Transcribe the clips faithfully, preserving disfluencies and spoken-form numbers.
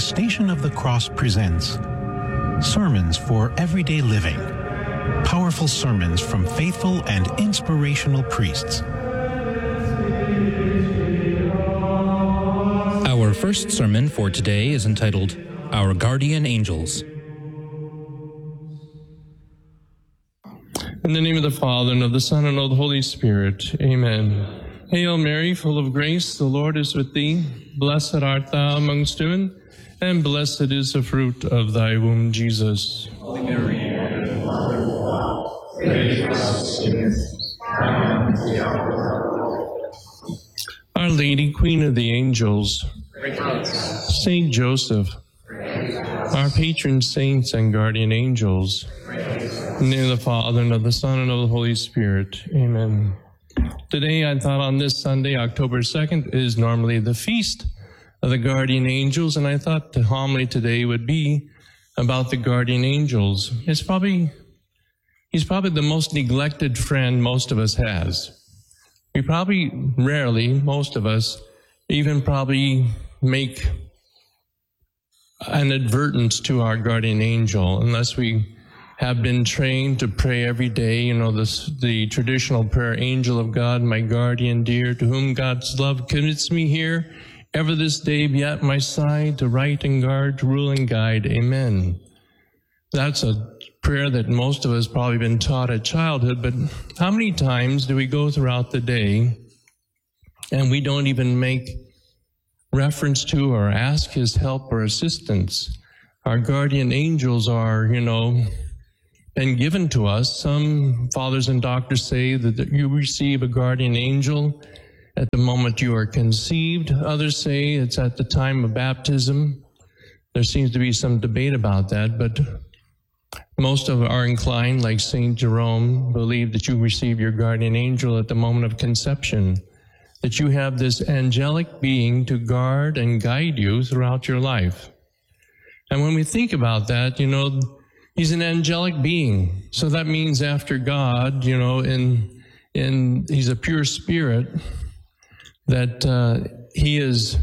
Station of the Cross presents Sermons for Everyday Living. Powerful sermons from faithful and inspirational priests. Our first sermon for today is entitled, Our Guardian Angels. In the name of the Father, and of the Son, and of the Holy Spirit. Amen. Hail Mary, full of grace, the Lord is with thee. Blessed art thou amongst women, and blessed is the fruit of thy womb, Jesus. Holy Mary, Mother of God, pray for us sinners, now and at the hour of our death. Our Lady, Queen of the Angels, pray for us. Saint Joseph, our patron saints and guardian angels, in the name of the Father, and of the Son, and of the Holy Spirit. Amen. Today, I thought on this Sunday, October second, is normally the feast of the guardian angels, and I thought the homily today would be about the guardian angels. It's probably, he's probably the most neglected friend most of us has. We probably rarely, most of us, even probably make an advertence to our guardian angel, unless we have been trained to pray every day, you know, this, the traditional prayer, Angel of God, my guardian dear, to whom God's love commits me here, ever this day be at my side, to right and guard, to rule and guide. Amen. That's a prayer that most of us probably been taught at childhood, but how many times do we go throughout the day and we don't even make reference to or ask his help or assistance? Our guardian angels are, you know, been given to us. Some fathers and doctors say that you receive a guardian angel at the moment you are conceived. Others say it's at the time of baptism. There seems to be some debate about that, but most of are inclined, like Saint Jerome, believe that you receive your guardian angel at the moment of conception, that you have this angelic being to guard and guide you throughout your life. And when we think about that, you know, he's an angelic being. So that means after God, you know, in, in, he's a pure spirit, that uh, he is,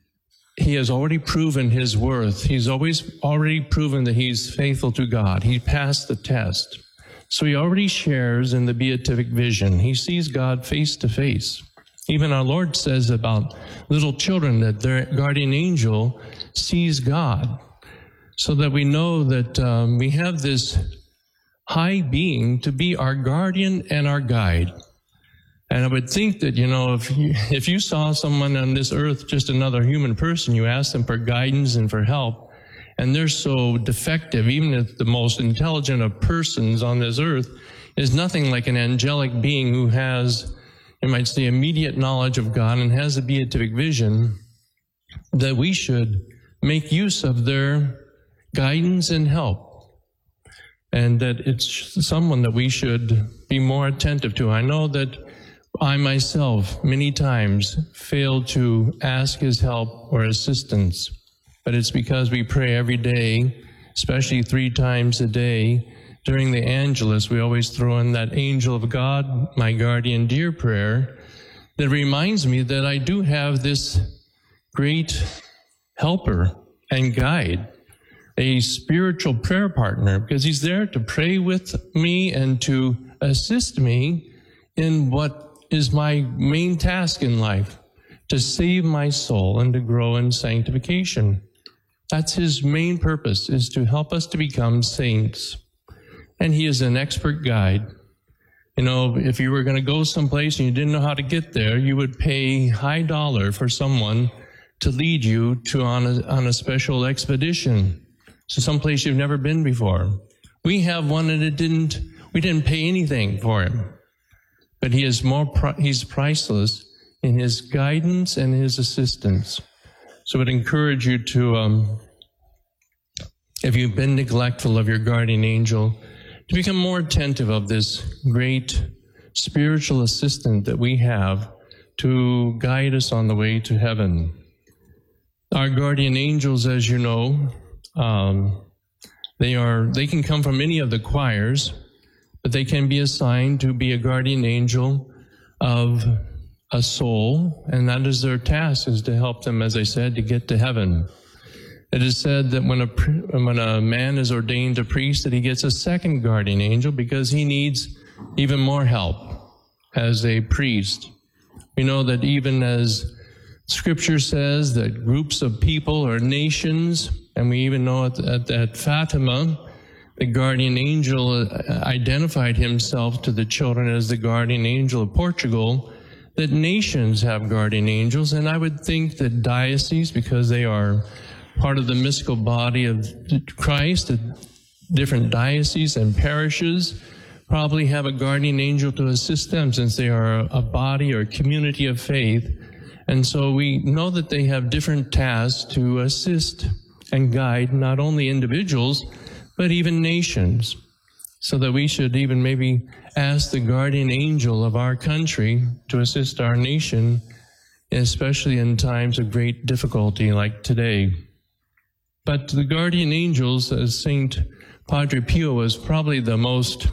he has already proven his worth. He's always already proven that he's faithful to God. He passed the test. So he already shares in the beatific vision. He sees God face to face. Even our Lord says about little children that their guardian angel sees God. So that we know that um, we have this high being to be our guardian and our guide. And I would think that, you know, if you, if you saw someone on this earth, just another human person, you ask them for guidance and for help, and they're so defective, even if the most intelligent of persons on this earth is nothing like an angelic being who has, you might say, immediate knowledge of God and has a beatific vision, that we should make use of their guidance and help, and that it's someone that we should be more attentive to. I know that I myself many times fail to ask his help or assistance, but it's because we pray every day, especially three times a day. During the Angelus, we always throw in that Angel of God, my guardian dear prayer, that reminds me that I do have this great helper and guide, a spiritual prayer partner, because he's there to pray with me and to assist me in what is my main task in life, to save my soul and to grow in sanctification. That's his main purpose, is to help us to become saints. And he is an expert guide. You know, if you were going to go someplace and you didn't know how to get there, you would pay high dollar for someone to lead you to on a, on a special expedition. So someplace you've never been before. We have one and it didn't, we didn't pay anything for him. But he is more, he's priceless in his guidance and his assistance. So I would encourage you to, um, if you've been neglectful of your guardian angel, to become more attentive of this great spiritual assistant that we have to guide us on the way to heaven. Our guardian angels, as you know, Um, they are, they can come from any of the choirs, but they can be assigned to be a guardian angel of a soul, and that is their task, is to help them, as I said, to get to heaven. It is said that when a, when a man is ordained a priest, that he gets a second guardian angel because he needs even more help as a priest. We know that even as Scripture says that groups of people or nations, and we even know at, at, at Fatima, the guardian angel identified himself to the children as the guardian angel of Portugal, that nations have guardian angels, and I would think that dioceses, because they are part of the mystical body of Christ, that different dioceses and parishes probably have a guardian angel to assist them since they are a body or community of faith. And so we know that they have different tasks to assist and guide not only individuals, but even nations, so that we should even maybe ask the guardian angel of our country to assist our nation, especially in times of great difficulty like today. But the guardian angels, as Saint Padre Pio was probably the most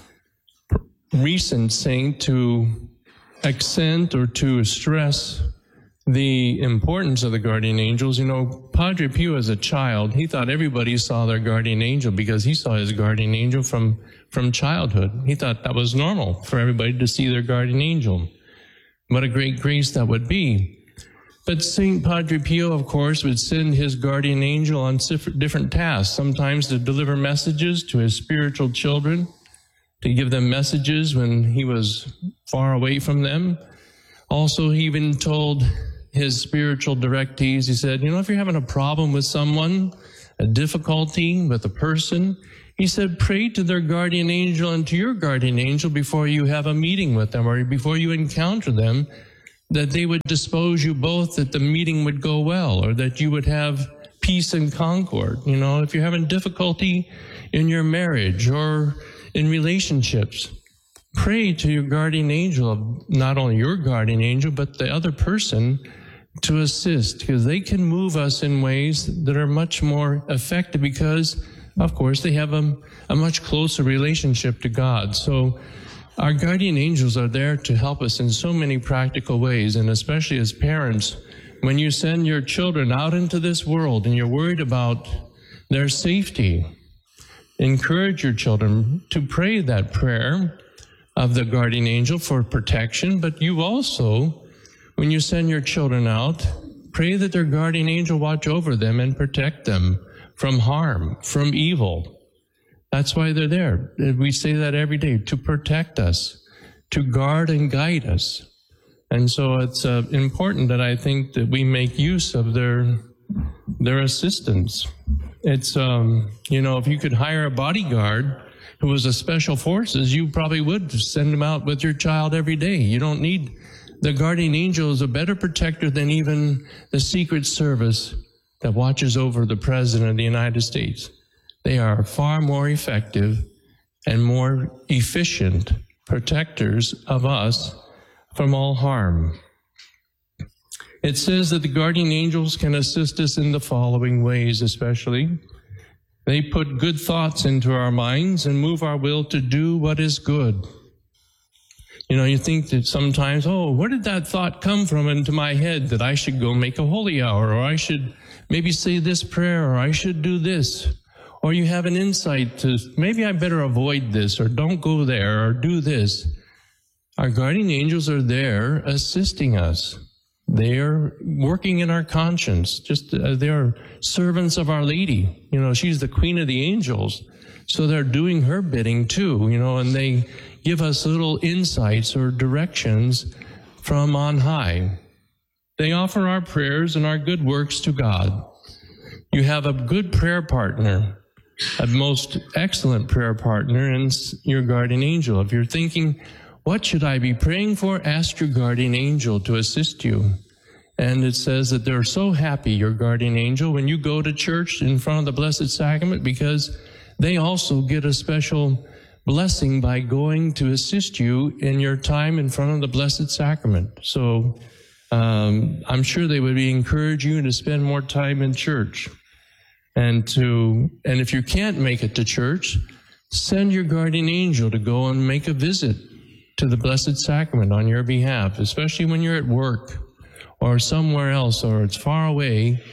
recent saint to accent or to stress the importance of the guardian angels. You know, Padre Pio as a child, he thought everybody saw their guardian angel because he saw his guardian angel from, from childhood. He thought that was normal for everybody to see their guardian angel. What a great grace that would be. But Saint Padre Pio, of course, would send his guardian angel on different tasks, sometimes to deliver messages to his spiritual children, to give them messages when he was far away from them. Also, he even told his spiritual directees, he said, you know, if you're having a problem with someone, a difficulty with a person, he said, pray to their guardian angel and to your guardian angel before you have a meeting with them or before you encounter them, that they would dispose you both, that the meeting would go well, or that you would have peace and concord. You know, if you're having difficulty in your marriage or in relationships, pray to your guardian angel, not only your guardian angel, but the other person, to assist, because they can move us in ways that are much more effective because, of course, they have a, a much closer relationship to God. So our guardian angels are there to help us in so many practical ways, and especially as parents, when you send your children out into this world and you're worried about their safety, encourage your children to pray that prayer of the guardian angel for protection, but you also, when you send your children out, pray that their guardian angel watch over them and protect them from harm, from evil. That's why they're there. We say that every day, to protect us, to guard and guide us. And so it's uh, important that I think that we make use of their their assistance. It's, um, you know, if you could hire a bodyguard who was a special forces, you probably would send them out with your child every day. You don't need, the guardian angel is a better protector than even the Secret Service that watches over the President of the United States. They are far more effective and more efficient protectors of us from all harm. It says that the guardian angels can assist us in the following ways, especially. They put good thoughts into our minds and move our will to do what is good. You know, you think that sometimes, oh, where did that thought come from into my head that I should go make a holy hour, or I should maybe say this prayer, or I should do this? Or you have an insight to, maybe I better avoid this, or don't go there, or do this. Our guardian angels are there assisting us. They are working in our conscience. Just uh, they are servants of Our Lady. You know, she's the Queen of the Angels. So they're doing her bidding too, you know, and they give us little insights or directions from on high. They offer our prayers and our good works to God. You have a good prayer partner, a most excellent prayer partner, and your guardian angel. If you're thinking, what should I be praying for? Ask your guardian angel to assist you. And it says that they're so happy, your guardian angel, when you go to church in front of the Blessed Sacrament, because they also get a special blessing by going to assist you in your time in front of the Blessed Sacrament. So um, I'm sure they would be encourage you to spend more time in church. And to and if you can't make it to church, send your guardian angel to go and make a visit to the Blessed Sacrament on your behalf, especially when you're at work or somewhere else or it's far away,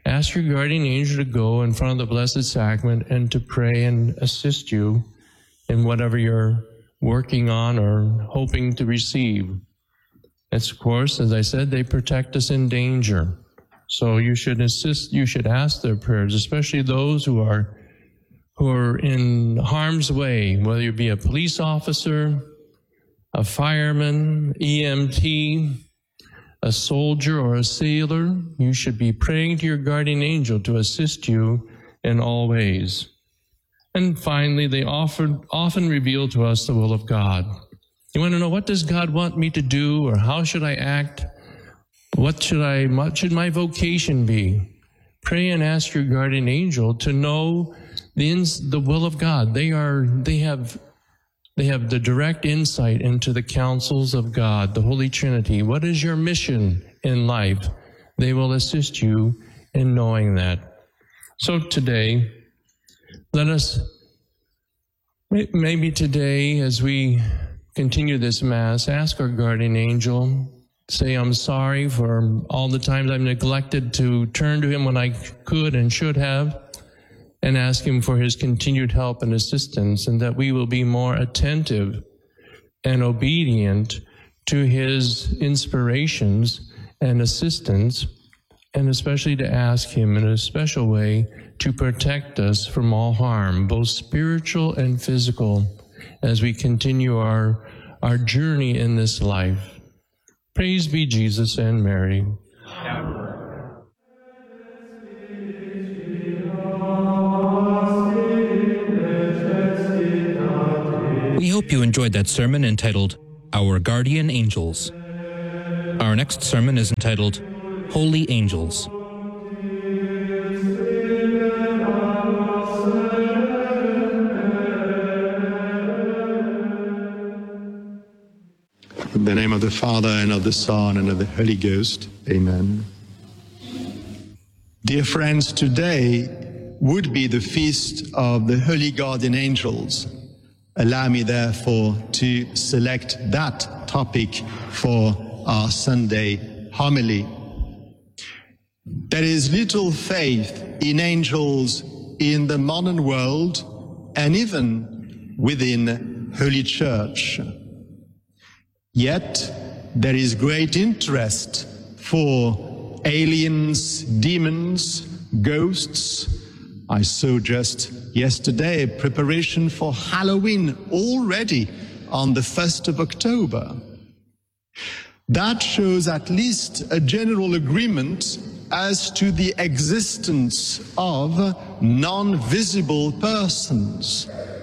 ask your guardian angel to go in front of the Blessed Sacrament and to pray and assist you in whatever you're working on or hoping to receive. It's, of course, as I said, they protect us in danger. So you should assist, you should ask their prayers, especially those who are who are in harm's way, whether you be a police officer, a fireman, E M T, a soldier, or a sailor. You should be praying to your guardian angel to assist you in all ways. And finally, they often, often reveal to us the will of God. You want to know, what does God want me to do, or how should I act? What should I, what should my vocation be? Pray and ask your guardian angel to know the ins, the will of God. They are, they have, they have the direct insight into the counsels of God, the Holy Trinity. What is your mission in life? They will assist you in knowing that. So today, let us, maybe today, as we continue this Mass, ask our guardian angel, say, I'm sorry for all the times I've neglected to turn to him when I could and should have, and ask him for his continued help and assistance, and that we will be more attentive and obedient to his inspirations and assistance, and especially to ask him in a special way to protect us from all harm, both spiritual and physical, as we continue our, our journey in this life. Praise be Jesus and Mary. We hope you enjoyed that sermon entitled, Our Guardian Angels. Our next sermon is entitled, Holy Angels. In the name of the Father, and of the Son, and of the Holy Ghost. Amen. Dear friends, today would be the feast of the Holy Guardian Angels. Allow me, therefore, to select that topic for our Sunday homily. There is little faith in angels in the modern world, and even within Holy Church. Yet, there is great interest for aliens, demons, ghosts. I saw just yesterday a preparation for Halloween already on the first of October. That shows at least a general agreement as to the existence of non-visible persons.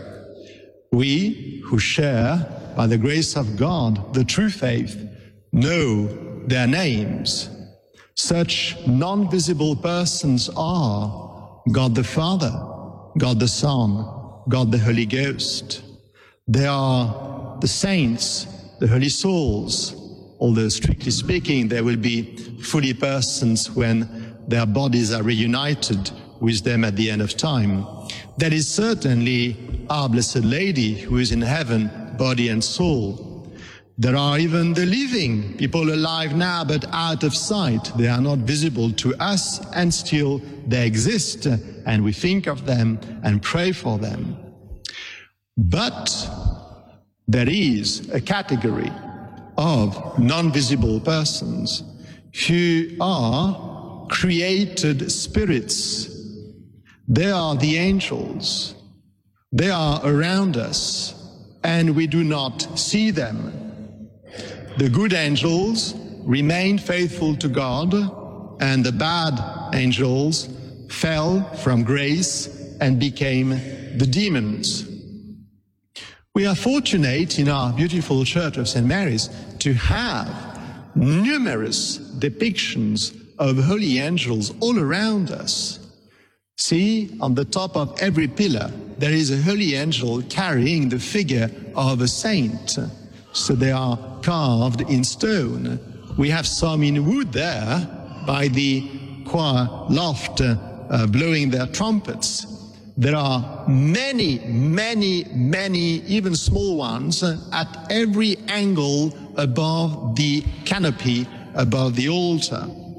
We who share, by the grace of God, the true faith, know their names. Such non-visible persons are God the Father, God the Son, God the Holy Ghost. They are the saints, the holy souls, although strictly speaking they will be fully persons when their bodies are reunited with them at the end of time. That is certainly our Blessed Lady, who is in heaven, body and soul. There are even the living, people alive now but out of sight. They are not visible to us, and still they exist, and we think of them and pray for them. But there is a category of non-visible persons who are created spirits. They are the angels. They are around us, and we do not see them. The good angels remained faithful to God, and the bad angels fell from grace and became the demons. We are fortunate in our beautiful Church of Saint Mary's to have numerous depictions of holy angels all around us. See, on the top of every pillar, there is a holy angel carrying the figure of a saint. So they are carved in stone. We have some in wood there by the choir loft uh, blowing their trumpets. There are many, many, many, even small ones uh, at every angle above the canopy, above the altar.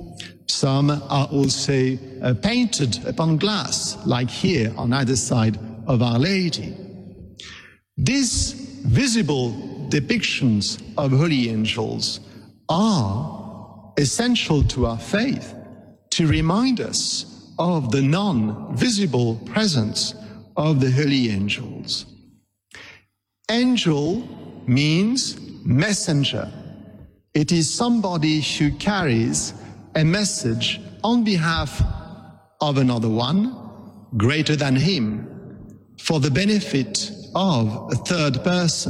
Some are also uh, painted upon glass, like here on either side of Our Lady. These visible depictions of holy angels are essential to our faith to remind us of the non-visible presence of the holy angels. Angel means messenger. It is somebody who carries a message on behalf of another one, greater than him, for the benefit of a third person.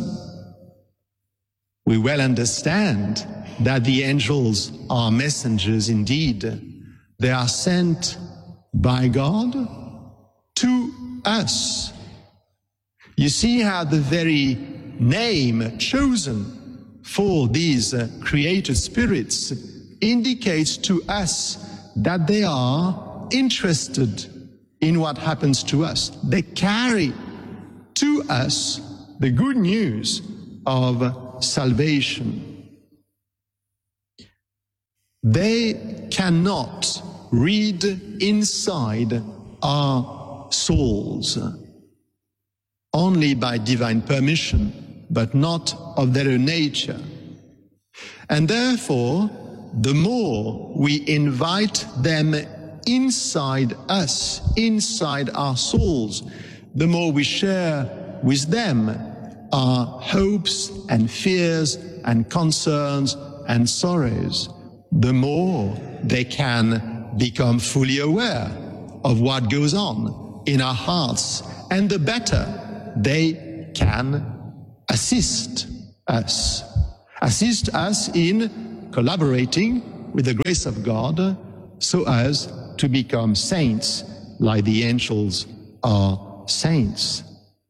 We well understand that the angels are messengers indeed. They are sent by God to us. You see how the very name chosen for these uh, created spirits indicates to us that they are interested in what happens to us. They carry to us the good news of salvation. They cannot read inside our souls, only by divine permission, but not of their own nature. And therefore, the more we invite them inside us, inside our souls, the more we share with them our hopes and fears and concerns and sorrows, the more they can become fully aware of what goes on in our hearts, and the better they can assist us. Assist us in collaborating with the grace of God so as to become saints like the angels are saints.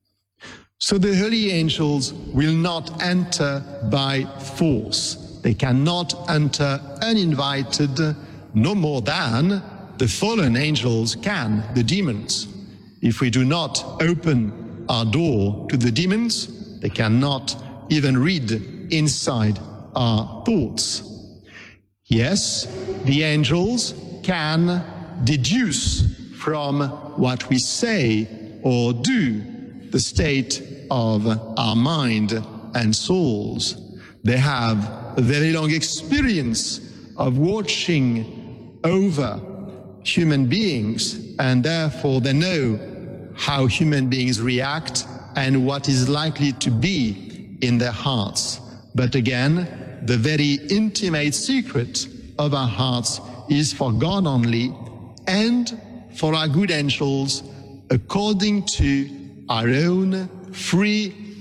So the holy angels will not enter by force. They cannot enter uninvited, no more than the fallen angels can, the demons. If we do not open our door to the demons, they cannot even read inside our thoughts. Yes, the angels can deduce from what we say or do the state of our mind and souls. They have a very long experience of watching over human beings, and therefore they know how human beings react and what is likely to be in their hearts. But again, the very intimate secret of our hearts is for God only and for our good angels, according to our own free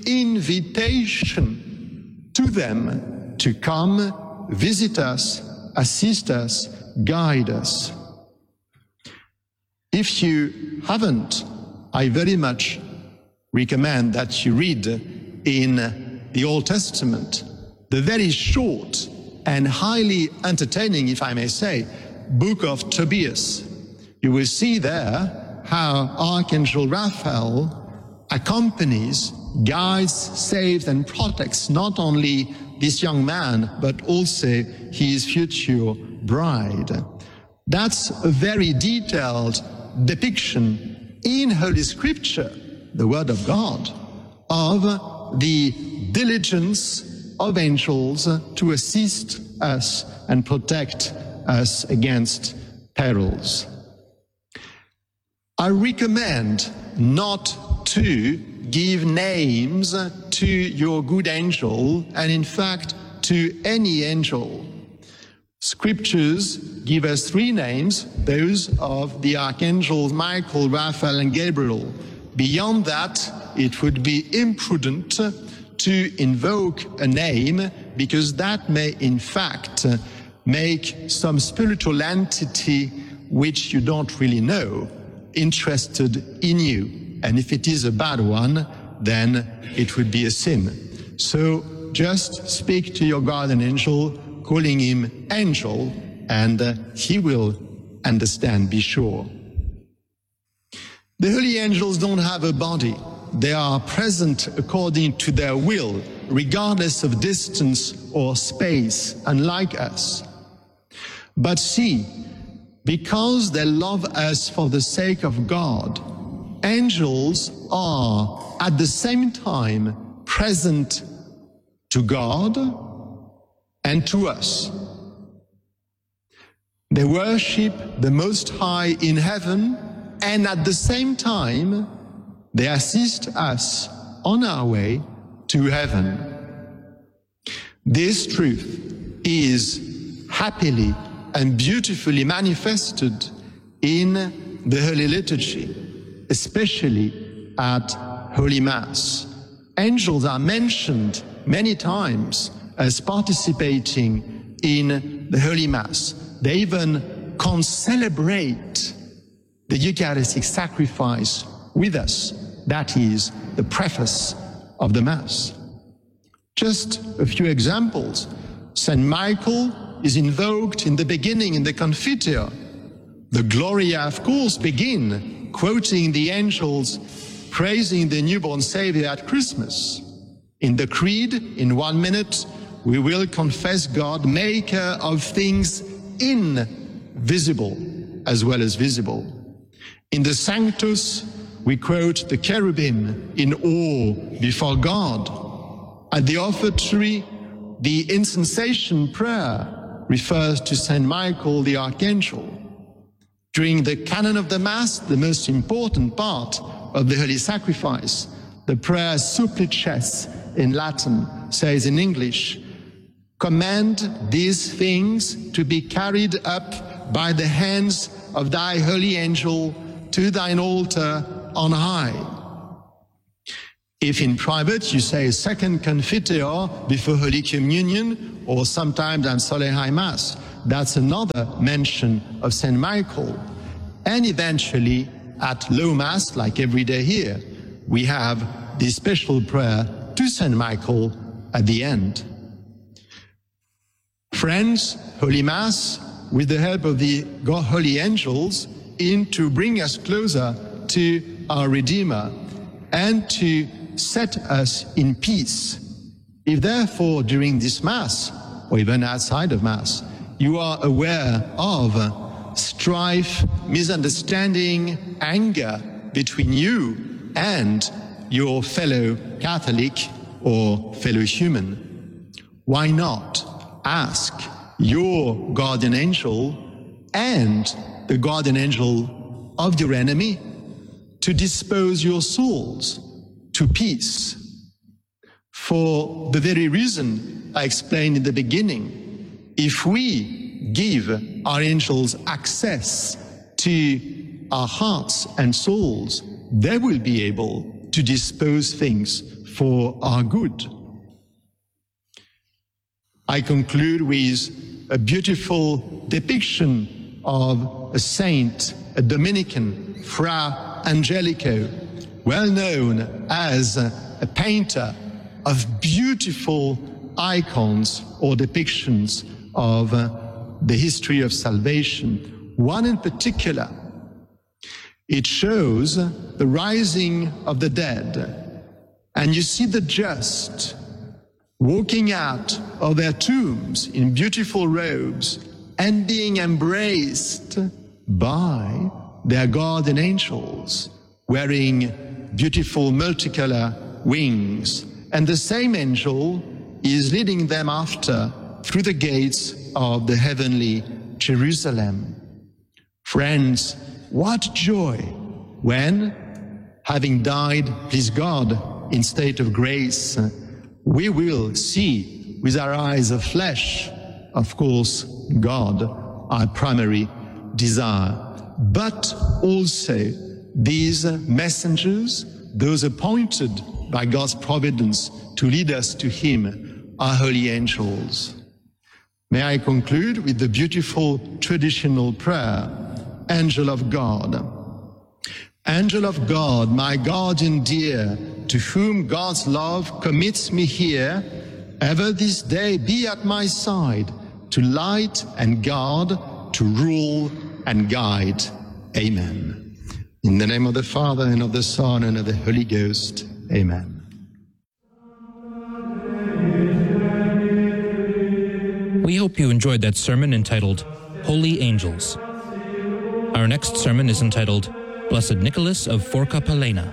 invitation to them to come, visit us, assist us, guide us. If you haven't, I very much recommend that you read in the Old Testament the very short and highly entertaining, if I may say, book of Tobias. You will see there how Archangel Raphael accompanies, guides, saves, and protects not only this young man, but also his future bride. That's a very detailed depiction in Holy Scripture, the Word of God, of the diligence of angels to assist us and protect us against perils. I recommend not to give names to your good angel, and in fact to any angel. Scriptures give us three names, those of the archangels Michael, Raphael, and Gabriel. Beyond that, it would be imprudent to invoke a name, because that may in fact make some spiritual entity which you don't really know interested in you. And if it is a bad one, then it would be a sin. So just speak to your guardian angel, calling him angel, and uh, he will understand, be sure. The holy angels don't have a body. They are present according to their will, regardless of distance or space, unlike us. But see, Because they love us for the sake of God, angels are at the same time present to God and to us. They worship the Most High in heaven, and at the same time, they assist us on our way to heaven. This truth is happily and beautifully manifested in the Holy Liturgy, especially at Holy Mass. Angels are mentioned many times as participating in the Holy Mass. They even concelebrate the Eucharistic sacrifice with us. That is the preface of the Mass. Just a few examples. Saint Michael is invoked in the beginning in the Confiteor. The Gloria, of course, begin quoting the angels praising the newborn Savior at Christmas. In the Creed, in one minute, we will confess God, maker of things invisible as well as visible. In the Sanctus, we quote the cherubim in awe before God. At the offertory, the incensation prayer refers to Saint Michael the Archangel. During the canon of the Mass, the most important part of the Holy Sacrifice, the prayer Supplices in Latin says in English, "Command these things to be carried up by the hands of thy holy angel to thine altar on high." If in private you say second Confiteor before Holy Communion, or sometimes at Solemn High Mass, that's another mention of Saint Michael. And eventually at Low Mass, like every day here, we have this special prayer to Saint Michael at the end. Friends, Holy Mass, with the help of the God holy angels, in to bring us closer to our Redeemer and to set us in peace. If therefore during this Mass, or even outside of Mass, you are aware of strife, misunderstanding, anger between you and your fellow Catholic or fellow human, why not ask your guardian angel and the guardian angel of your enemy to dispose your souls to peace? For the very reason I explained in the beginning, if we give our angels access to our hearts and souls, they will be able to dispose things for our good. I conclude with a beautiful depiction of a saint, a Dominican, Fra Angelico, well known as a painter of beautiful icons or depictions of uh, the history of salvation. One in particular, it shows the rising of the dead, and you see the just walking out of their tombs in beautiful robes and being embraced by their guardian angels, wearing beautiful multicolor wings. And the same angel is leading them after through the gates of the heavenly Jerusalem. Friends, what joy when, having died, please God, in state of grace, we will see with our eyes of flesh, of course, God, our primary desire, but also these messengers, those appointed by God's providence to lead us to Him, our holy angels. May I conclude with the beautiful traditional prayer, Angel of God. Angel of God, my guardian dear, to whom God's love commits me here, ever this day be at my side, to light and guard, to rule and guide. Amen. In the name of the Father, and of the Son, and of the Holy Ghost. Amen. We hope you enjoyed that sermon entitled Holy Angels. Our next sermon is entitled, Blessed Nicholas of Forca Palena.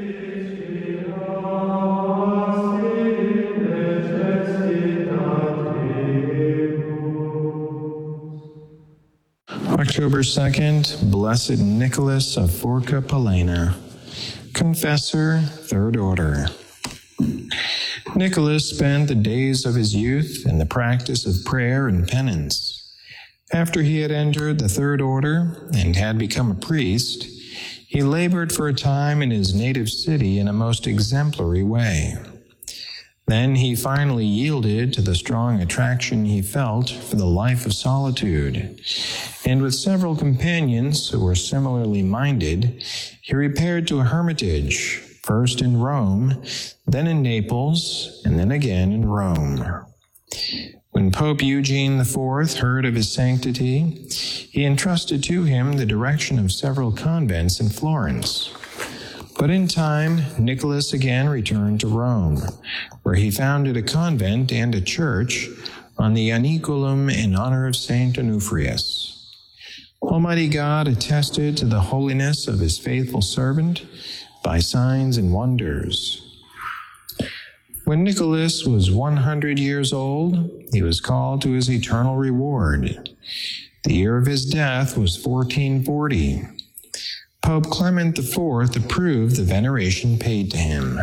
October second, Blessed Nicholas of Forca Palena, Confessor, Third Order. Nicholas spent the days of his youth in the practice of prayer and penance. After he had entered the Third Order and had become a priest, he labored for a time in his native city in a most exemplary way. Then he finally yielded to the strong attraction he felt for the life of solitude, and with several companions who were similarly minded, he repaired to a hermitage, first in Rome, then in Naples, and then again in Rome. When Pope Eugene the Fourth heard of his sanctity, he entrusted to him the direction of several convents in Florence. But in time, Nicholas again returned to Rome, where he founded a convent and a church on the Ianiculum in honor of Saint Onufrius. Almighty God attested to the holiness of his faithful servant by signs and wonders. When Nicholas was one hundred years old, he was called to his eternal reward. The year of his death was fourteen forty. Pope Clement the Fourth approved the veneration paid to him.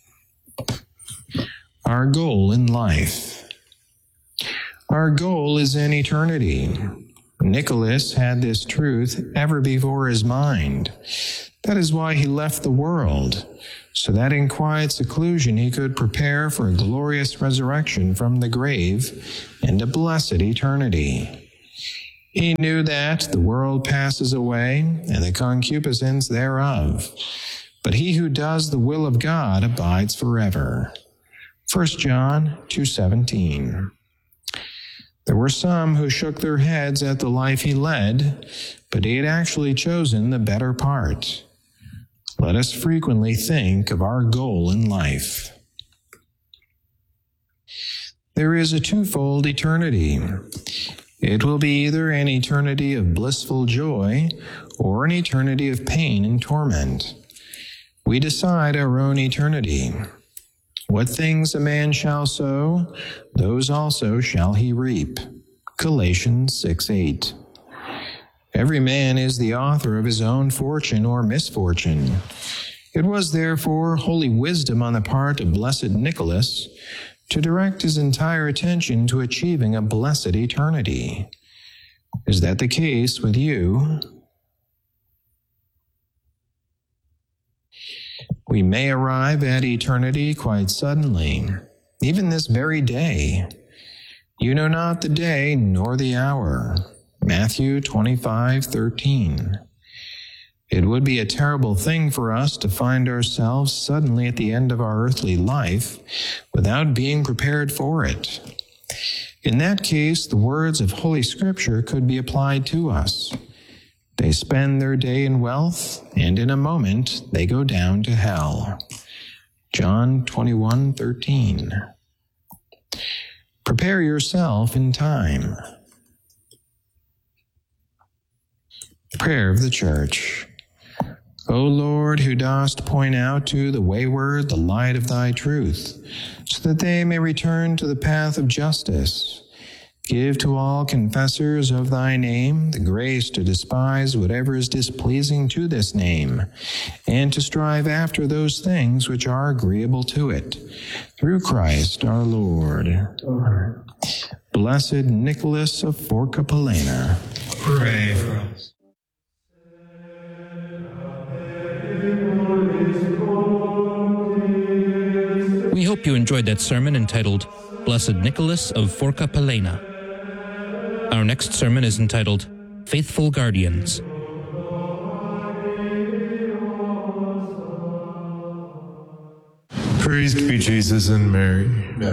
Our goal in life. Our goal is in eternity. Nicholas had this truth ever before his mind. That is why he left the world, so that in quiet seclusion he could prepare for a glorious resurrection from the grave and a blessed eternity. He knew that the world passes away and the concupiscence thereof, but he who does the will of God abides forever. First John two seventeen. There were some who shook their heads at the life he led, but he had actually chosen the better part. Let us frequently think of our goal in life. There is a twofold eternity. It will be either an eternity of blissful joy or an eternity of pain and torment. We decide our own eternity. What things a man shall sow, those also shall he reap. Galatians six eight. Every man is the author of his own fortune or misfortune. It was therefore holy wisdom on the part of Blessed Nicholas to direct his entire attention to achieving a blessed eternity. Is that the case with you? We may arrive at eternity quite suddenly, even this very day. You know not the day nor the hour. Matthew twenty-five thirteen. It would be a terrible thing for us to find ourselves suddenly at the end of our earthly life without being prepared for it. In that case, the words of Holy Scripture could be applied to us. They spend their day in wealth, and in a moment they go down to hell. John twenty-one thirteen. Prepare yourself in time. Prayer of the Church. O Lord, who dost point out to the wayward the light of thy truth, so that they may return to the path of justice, give to all confessors of thy name the grace to despise whatever is displeasing to this name, and to strive after those things which are agreeable to it. Through Christ our Lord. Amen. Blessed Nicholas of Forca Palena, pray for us. We hope you enjoyed that sermon entitled, Blessed Nicholas of Forca Palena. Our next sermon is entitled, Faithful Guardians. Praised be Jesus and Mary.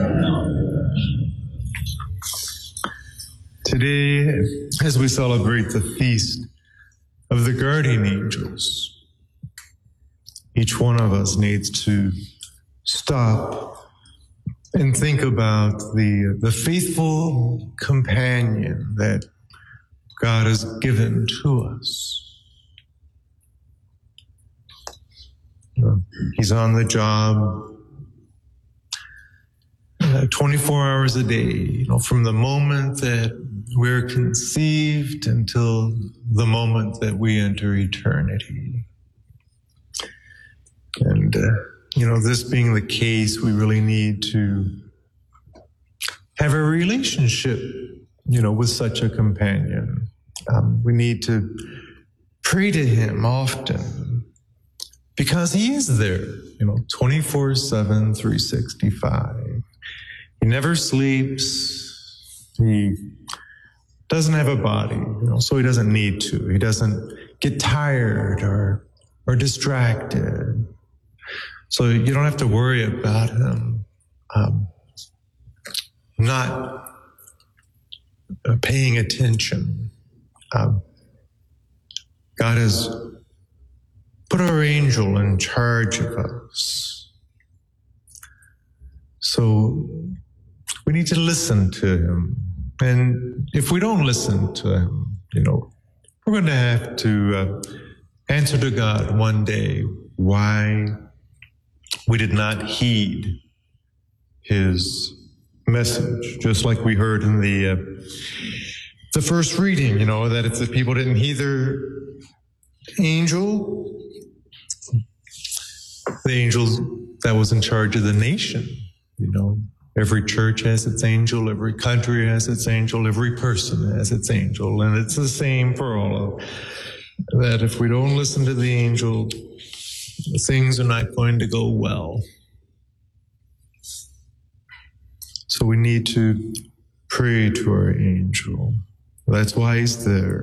Today, as we celebrate the feast of the guardian angels, each one of us needs to stop and think about the, the faithful companion that God has given to us. know, he's on the job uh, twenty-four hours a day, you know, from the moment that we're conceived until the moment that we enter eternity. And, uh, you know, this being the case, we really need to have a relationship, you know, with such a companion. Um, we need to pray to him often because he is there, you know, twenty-four seven, three sixty-five. He never sleeps. He doesn't have a body, you know, so he doesn't need to. He doesn't get tired or or distracted. So you don't have to worry about him um, not uh, paying attention. Um, God has put our angel in charge of us. So we need to listen to him. And if we don't listen to him, you know, we're going to have to uh, answer to God one day why we did not heed his message, just like we heard in the uh, the first reading, you know, that if the people didn't heed their angel, the angel that was in charge of the nation, you know, every church has its angel, every country has its angel, every person has its angel, and it's the same for all of that. If we don't listen to the angel, things are not going to go well. So we need to pray to our angel. That's why he's there.